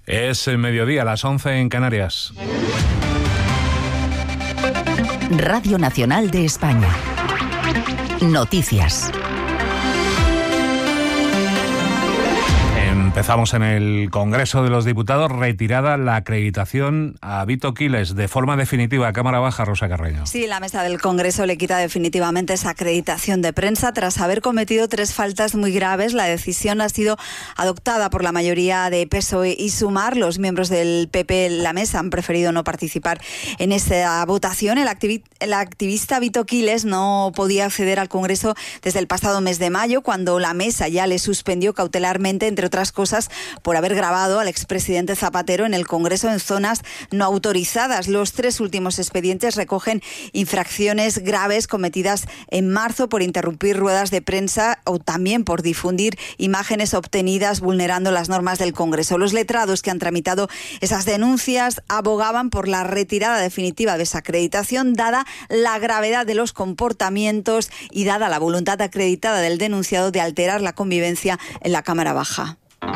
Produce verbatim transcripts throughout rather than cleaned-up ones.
Es el mediodía, las once en Canarias. Radio Nacional de España. Noticias. Empezamos en el Congreso de los Diputados, retirada la acreditación a Vito Quiles de forma definitiva. Cámara Baja, Rosa Carreño. Sí, la mesa del Congreso le quita definitivamente esa acreditación de prensa tras haber cometido tres faltas muy graves. La decisión ha sido adoptada por la mayoría de P S O E y Sumar. Los miembros del P P en la mesa han preferido no participar en esa votación. El, activi- el activista Vito Quiles no podía acceder al Congreso desde el pasado mes de mayo, cuando la mesa ya le suspendió cautelarmente, entre otras cosas, por haber grabado al expresidente Zapatero en el Congreso en zonas no autorizadas. Los tres últimos expedientes recogen infracciones graves cometidas en marzo por interrumpir ruedas de prensa o también por difundir imágenes obtenidas vulnerando las normas del Congreso. Los letrados que han tramitado esas denuncias abogaban por la retirada definitiva de esa acreditación, dada la gravedad de los comportamientos y dada la voluntad acreditada del denunciado de alterar la convivencia en la Cámara Baja.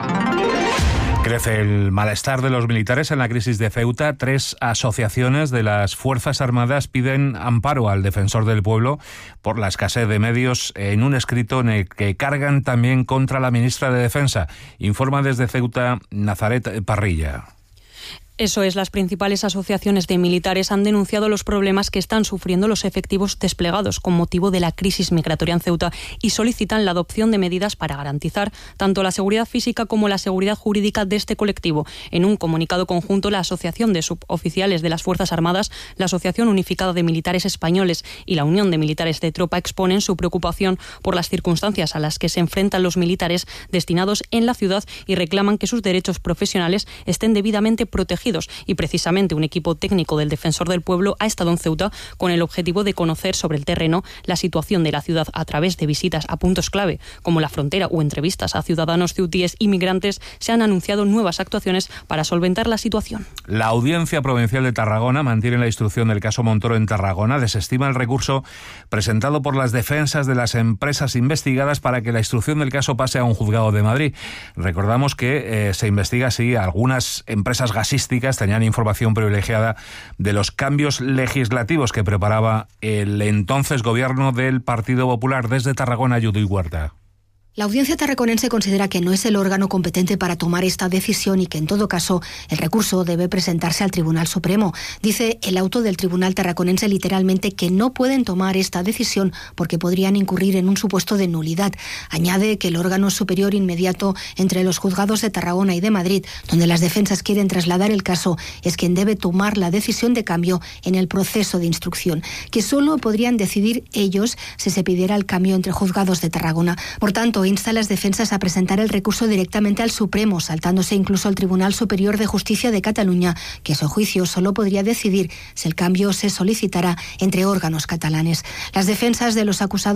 Crece el malestar de los militares en la crisis de Ceuta. Tres asociaciones de las Fuerzas Armadas piden amparo al defensor del pueblo por la escasez de medios, en un escrito en el que cargan también contra la ministra de Defensa. Informa desde Ceuta Nazaret Parrilla. Eso es, las principales asociaciones de militares han denunciado los problemas que están sufriendo los efectivos desplegados con motivo de la crisis migratoria en Ceuta y solicitan la adopción de medidas para garantizar tanto la seguridad física como la seguridad jurídica de este colectivo. En un comunicado conjunto, la Asociación de Suboficiales de las Fuerzas Armadas, la Asociación Unificada de Militares Españoles y la Unión de Militares de Tropa exponen su preocupación por las circunstancias a las que se enfrentan los militares destinados en la ciudad y reclaman que sus derechos profesionales estén debidamente protegidos. Y precisamente un equipo técnico del Defensor del Pueblo ha estado en Ceuta con el objetivo de conocer sobre el terreno la situación de la ciudad a través de visitas a puntos clave como la frontera o entrevistas a ciudadanos ceutíes y migrantes. Se han anunciado nuevas actuaciones para solventar la situación. La Audiencia Provincial de Tarragona mantiene la instrucción del caso Montoro en Tarragona. Desestima el recurso presentado por las defensas de las empresas investigadas para que la instrucción del caso pase a un juzgado de Madrid. Recordamos que eh, se investiga si algunas empresas gasísticas tenían información privilegiada de los cambios legislativos que preparaba el entonces gobierno del Partido Popular. Desde Tarragona, Judith Huerta. La audiencia tarraconense considera que no es el órgano competente para tomar esta decisión y que, en todo caso, el recurso debe presentarse al Tribunal Supremo. Dice el auto del Tribunal tarraconense literalmente que no pueden tomar esta decisión porque podrían incurrir en un supuesto de nulidad. Añade que el órgano superior inmediato entre los juzgados de Tarragona y de Madrid, donde las defensas quieren trasladar el caso, es quien debe tomar la decisión de cambio en el proceso de instrucción, que solo podrían decidir ellos si se pidiera el cambio entre juzgados de Tarragona. Por tanto, insta a las defensas a presentar el recurso directamente al Supremo, saltándose incluso al Tribunal Superior de Justicia de Cataluña, que a su juicio solo podría decidir si el cambio se solicitará entre órganos catalanes. Las defensas de los acusados